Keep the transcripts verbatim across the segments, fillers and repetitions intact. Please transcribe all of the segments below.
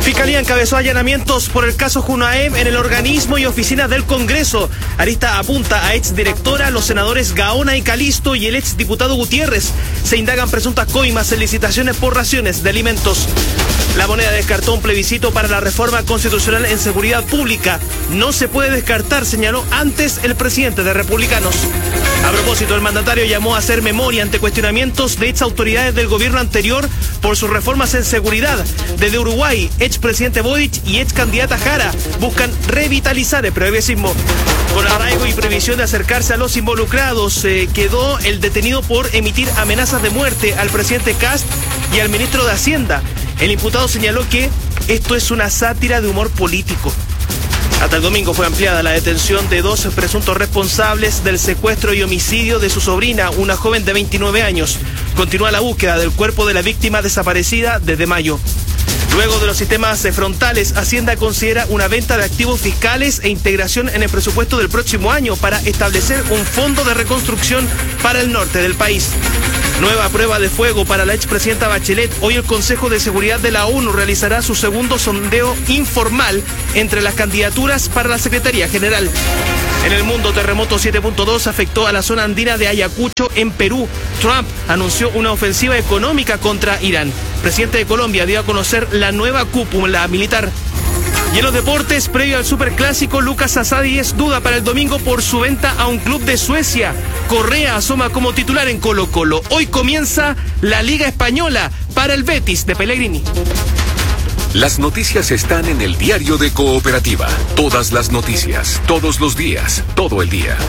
Fiscalía encabezó allanamientos por el caso Junaep en el organismo y oficinas del Congreso. Arista apunta a exdirectora, los senadores Gaona y Calisto y el exdiputado Gutiérrez. Se indagan presuntas coimas en licitaciones por raciones de alimentos. La Moneda descartó un plebiscito para la reforma constitucional en seguridad pública. No se puede descartar, señaló antes el presidente de Republicanos. A propósito, el mandatario llamó a hacer memoria ante cuestionamientos de exautoridades del gobierno anterior por sus reformas en seguridad. Desde Uruguay, expresidente Boric y ex candidata Jara buscan revitalizar el progresismo. Con arraigo y previsión de acercarse a los involucrados, eh, quedó el detenido por emitir amenazas de muerte al presidente Kast y al ministro de Hacienda. El imputado señaló que esto es una sátira de humor político. Hasta el domingo fue ampliada la detención de dos presuntos responsables del secuestro y homicidio de su sobrina, una joven de veintinueve años. Continúa la búsqueda del cuerpo de la víctima desaparecida desde mayo. Luego de los sistemas frontales, Hacienda considera una venta de activos fiscales e integración en el presupuesto del próximo año para establecer un fondo de reconstrucción para el norte del país. Nueva prueba de fuego para la expresidenta Bachelet. Hoy el Consejo de Seguridad de la ONU realizará su segundo sondeo informal entre las candidaturas para la Secretaría General. En el mundo, terremoto siete punto dos afectó a la zona andina de Ayacucho, en Perú. Trump anunció una ofensiva económica contra Irán. El presidente de Colombia dio a conocer la nueva cúpula militar. Y en los deportes, previo al superclásico, Lucas Asadi es duda para el domingo por su venta a un club de Suecia. Correa asoma como titular en Colo-Colo. Hoy comienza la Liga Española para el Betis de Pellegrini. Las noticias están en el diario de Cooperativa. Todas las noticias, todos los días, todo el día.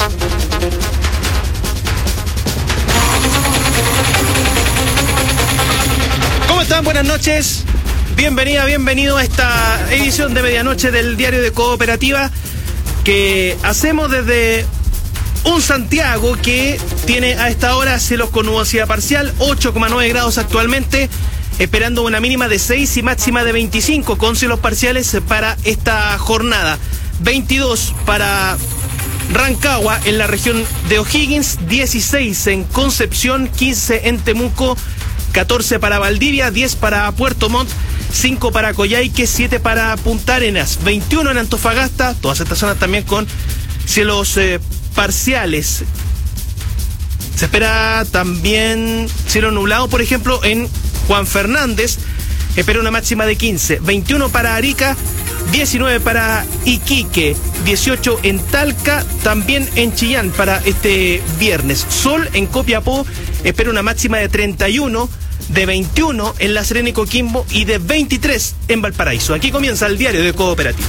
¿Cómo están? Buenas noches. Bienvenida, bienvenido a esta edición de medianoche del diario de Cooperativa que hacemos desde un Santiago que tiene a esta hora cielos con nubosidad parcial, ocho coma nueve grados actualmente, esperando una mínima de seis y máxima de veinticinco con cielos parciales para esta jornada. veintidós para Rancagua en la región de O'Higgins, dieciséis en Concepción, quince en Temuco, catorce para Valdivia, diez para Puerto Montt, cinco para Coyhaique, siete para Punta Arenas, veintiuno en Antofagasta, todas estas zonas también con cielos eh, parciales. Se espera también cielo nublado, por ejemplo, en Juan Fernández, espera una máxima de quince, veintiuno para Arica, diecinueve para Iquique, dieciocho en Talca, también en Chillán para este viernes. Sol en Copiapó, espera una máxima de treinta y uno, de veintiuno en La Serena y Coquimbo y de veintitrés en Valparaíso. Aquí comienza el diario de Cooperativa.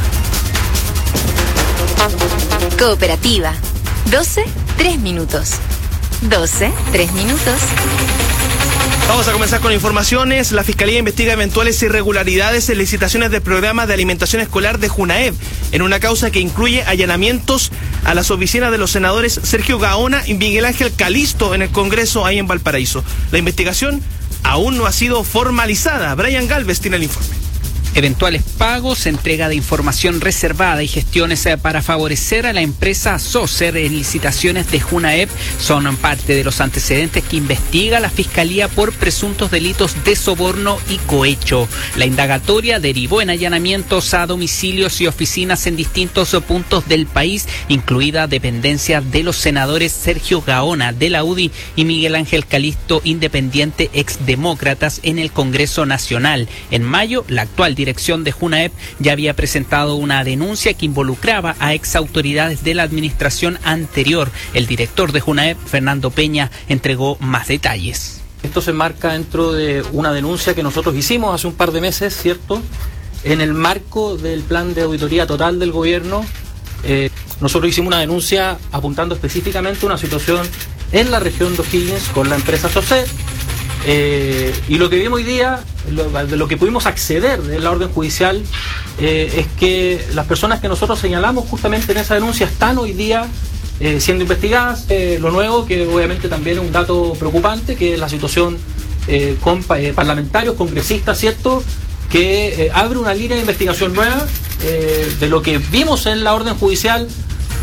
Cooperativa, doce, tres minutos. doce, tres minutos. Vamos a comenzar con informaciones. La Fiscalía investiga eventuales irregularidades en licitaciones del programa de alimentación escolar de Junaep, en una causa que incluye allanamientos a las oficinas de los senadores Sergio Gaona y Miguel Ángel Calisto en el Congreso ahí en Valparaíso. La investigación aún no ha sido formalizada. Brian Galvez tiene el informe. Eventuales pagos, entrega de información reservada y gestiones para favorecer a la empresa Socer en licitaciones de Junaep son parte de los antecedentes que investiga la Fiscalía por presuntos delitos de soborno y cohecho. La indagatoria derivó en allanamientos a domicilios y oficinas en distintos puntos del país, incluida dependencia de los senadores Sergio Gaona de la U D I y Miguel Ángel Calisto, independiente exdemócratas, en el Congreso Nacional. En mayo, la actual directora dirección de Junaep ya había presentado una denuncia que involucraba a exautoridades de la administración anterior. El director de Junaep, Fernando Peña, entregó más detalles. Esto se enmarca dentro de una denuncia que nosotros hicimos hace un par de meses, ¿cierto? En el marco del plan de auditoría total del gobierno, eh, nosotros hicimos una denuncia apuntando específicamente a una situación en la región de O'Higgins con la empresa Socer. Eh, y lo que vimos hoy día, lo, de lo que pudimos acceder de la orden judicial, eh, es que las personas que nosotros señalamos justamente en esa denuncia están hoy día eh, siendo investigadas. Eh, lo nuevo, que obviamente también es un dato preocupante, que es la situación eh, con eh, parlamentarios, congresistas, ¿cierto?, que eh, abre una línea de investigación nueva eh, de lo que vimos en la orden judicial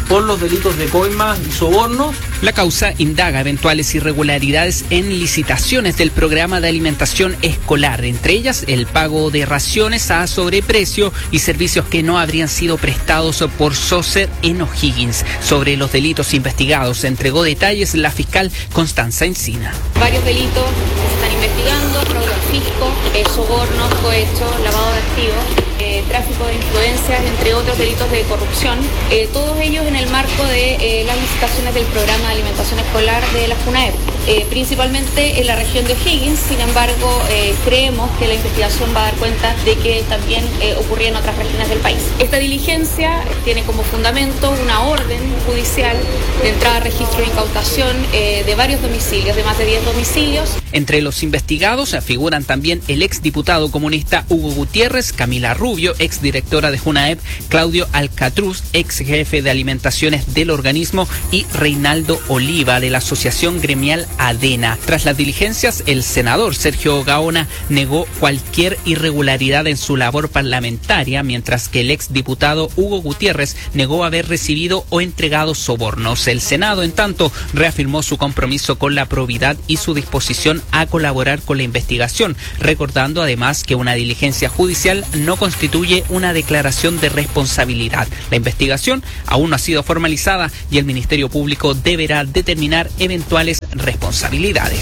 por los delitos de coimas y sobornos. La causa indaga eventuales irregularidades en licitaciones del programa de alimentación escolar, entre ellas el pago de raciones a sobreprecio y servicios que no habrían sido prestados por SOSER en O'Higgins. Sobre los delitos investigados entregó detalles la fiscal Constanza Encina. Varios delitos que se están investigando, fraude al fisco, eh, sobornos, cohecho, lavado de activos, eh, tráfico de influencias, entre otros delitos de corrupción, eh, todos ellos en el marco de eh, las licitaciones del programa de alimentación escolar de la FUNAEP, eh, principalmente en la región de O'Higgins. Sin embargo, eh, creemos que la investigación va a dar cuenta de que también eh, ocurría en otras regiones del país. Esta diligencia tiene como fundamento una orden judicial de entrada a registro de incautación eh, de varios domicilios, de más de diez domicilios. Entre los investigados figuran también el exdiputado comunista Hugo Gutiérrez, Camila Rubio, exdirectora de FUNAEP, Claudio Alcatruz, ex jefe de alimentaciones del organismo, y Reinaldo Oliva, de la asociación gremial ADENA. Tras las diligencias, el senador Sergio Gaona negó cualquier irregularidad en su labor parlamentaria, mientras que el exdiputado Hugo Gutiérrez negó haber recibido o entregado sobornos. El Senado, en tanto, reafirmó su compromiso con la probidad y su disposición a colaborar con la investigación, recordando además que una diligencia judicial no constituye una declaración de responsabilidad. La investigación aún no ha sido formalizada y el Ministerio Público deberá determinar eventuales responsabilidades.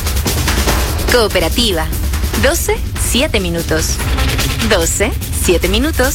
Cooperativa. doce, siete minutos. doce, siete minutos.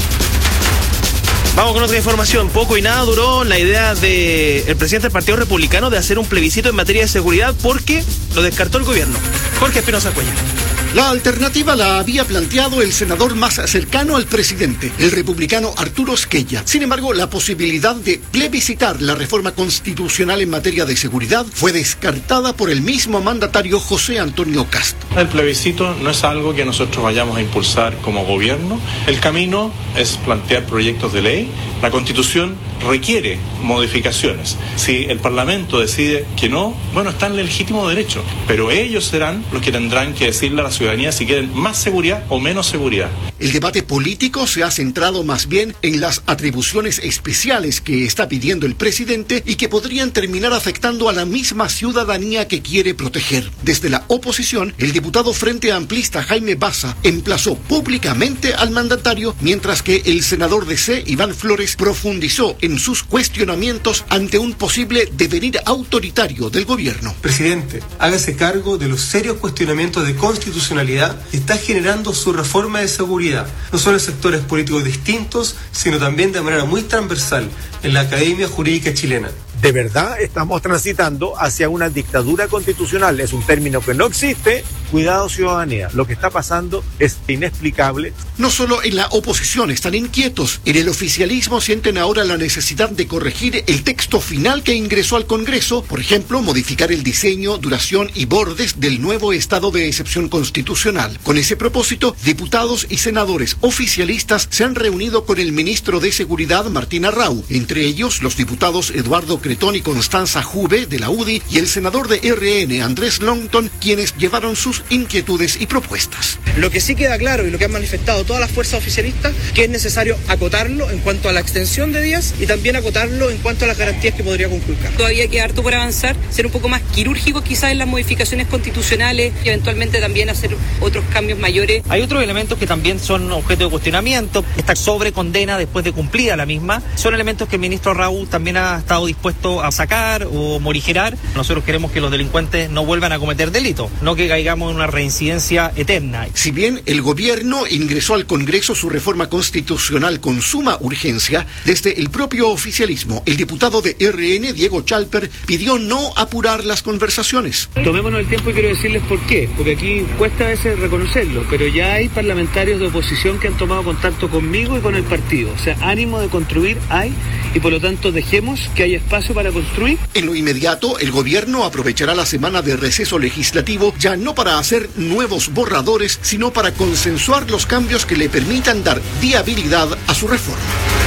Vamos con otra información. Poco y nada duró la idea del presidente del Partido Republicano de hacer un plebiscito en materia de seguridad porque lo descartó el gobierno. Jorge Espinosa Cuellar. La alternativa la había planteado el senador más cercano al presidente, el republicano Arturo Esquella. Sin embargo, la posibilidad de plebiscitar la reforma constitucional en materia de seguridad fue descartada por el mismo mandatario José Antonio Kast. El plebiscito no es algo que nosotros vayamos a impulsar como gobierno. El camino es plantear proyectos de ley. La Constitución requiere modificaciones. Si el Parlamento decide que no, bueno, está en el legítimo derecho, pero ellos serán los que tendrán que decirle a la ciudadanía si quieren más seguridad o menos seguridad. El debate político se ha centrado más bien en las atribuciones especiales que está pidiendo el presidente y que podrían terminar afectando a la misma ciudadanía que quiere proteger. Desde la oposición, el diputado Frente Amplista Jaime Baza emplazó públicamente al mandatario, mientras que el senador de C, Iván Flores, profundizó en sus cuestionamientos ante un posible devenir autoritario del gobierno. Presidente, hágase cargo de los serios cuestionamientos de constitucionalidad que está generando su reforma de seguridad, no solo en sectores políticos distintos, sino también de manera muy transversal en la Academia Jurídica Chilena. De verdad estamos transitando hacia una dictadura constitucional. Es un término que no existe. Cuidado, ciudadanía. Lo que está pasando es inexplicable. No solo en la oposición están inquietos. En el oficialismo sienten ahora la necesidad de corregir el texto final que ingresó al Congreso. Por ejemplo, modificar el diseño, duración y bordes del nuevo estado de excepción constitucional. Con ese propósito, diputados y senadores oficialistas se han reunido con el ministro de Seguridad, Martín Arrau. Entre ellos, los diputados Eduardo Cretón y Constanza Juve, de la U D I, y el senador de R N, Andrés Longton, quienes llevaron sus inquietudes y propuestas. Lo que sí queda claro y lo que han manifestado todas las fuerzas oficialistas, que es necesario acotarlo en cuanto a la extensión de días y también acotarlo en cuanto a las garantías que podría conculcar. Todavía queda harto por avanzar, ser un poco más quirúrgico quizás en las modificaciones constitucionales y eventualmente también hacer otros cambios mayores. Hay otros elementos que también son objeto de cuestionamiento. Esta sobrecondena después de cumplida la misma son elementos que el ministro Raúl también ha estado dispuesto a sacar o morigerar. Nosotros queremos que los delincuentes no vuelvan a cometer delitos, no que caigamos en una reincidencia eterna. Si bien el gobierno ingresó al Congreso su reforma constitucional con suma urgencia, desde el propio oficialismo, el diputado de R N, Diego Chalper, pidió no apurar las conversaciones. Tomémonos el tiempo y quiero decirles por qué, porque aquí cuesta a veces reconocerlo, pero ya hay parlamentarios de oposición que han tomado contacto conmigo y con el partido. O sea, ánimo de construir hay, y por lo tanto dejemos que haya espacio para construir. En lo inmediato, el gobierno aprovechará la semana de receso legislativo ya no para hacer nuevos borradores, sino para consensuar los cambios que le permitan dar viabilidad a su reforma.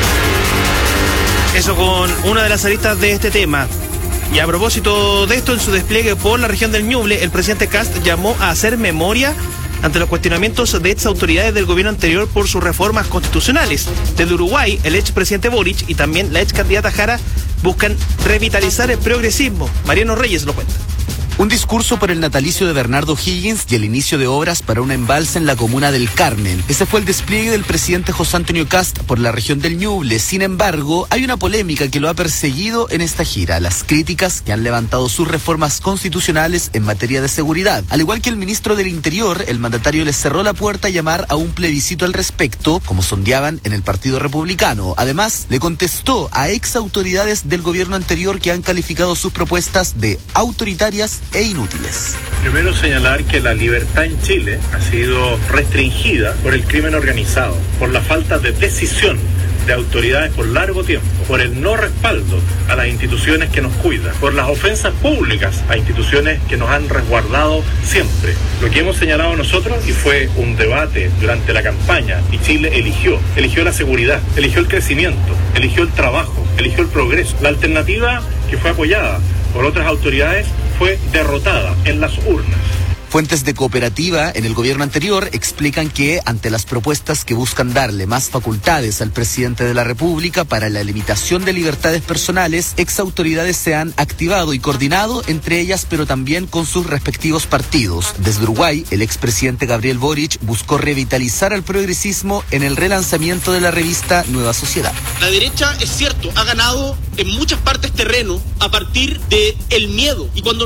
Eso con una de las aristas de este tema. Y a propósito de esto, en su despliegue por la región del Ñuble, el presidente Kast llamó a hacer memoria ante los cuestionamientos de ex autoridades del gobierno anterior por sus reformas constitucionales. Desde Uruguay, el expresidente Boric y también la ex candidata Jara buscan revitalizar el progresismo. Mariano Reyes lo cuenta. Un discurso por el natalicio de Bernardo Higgins y el inicio de obras para una embalse en la comuna del Carmen. Ese fue el despliegue del presidente José Antonio Kast por la región del Ñuble. Sin embargo, hay una polémica que lo ha perseguido en esta gira: las críticas que han levantado sus reformas constitucionales en materia de seguridad. Al igual que el ministro del Interior, el mandatario le cerró la puerta a llamar a un plebiscito al respecto, como sondeaban en el Partido Republicano. Además, le contestó a ex autoridades del gobierno anterior que han calificado sus propuestas de autoritarias e inútiles. Primero señalar que la libertad en Chile ha sido restringida por el crimen organizado, por la falta de decisión de autoridades por largo tiempo, por el no respaldo a las instituciones que nos cuidan, por las ofensas públicas a instituciones que nos han resguardado siempre. Lo que hemos señalado nosotros, y fue un debate durante la campaña, y Chile eligió, eligió la seguridad, eligió el crecimiento, eligió el trabajo, eligió el progreso. La alternativa que fue apoyada por otras autoridades fue derrotada en las urnas. Fuentes de Cooperativa en el gobierno anterior explican que ante las propuestas que buscan darle más facultades al presidente de la República para la limitación de libertades personales, ex autoridades se han activado y coordinado entre ellas, pero también con sus respectivos partidos. Desde Uruguay, el expresidente Gabriel Boric buscó revitalizar al progresismo en el relanzamiento de la revista Nueva Sociedad. La derecha, es cierto, ha ganado en muchas partes terreno a partir del miedo, y cuando